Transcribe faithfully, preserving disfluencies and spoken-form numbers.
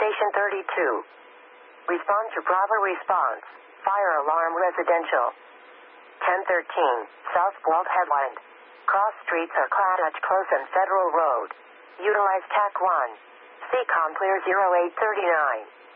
Station thirty-two. Respond to Bravo response. Fire alarm residential. ten thirteen, South Walt Headland. Cross streets are Claddach Close and Federal Road. Utilize T A C one. C COM clear zero eight thirty-nine.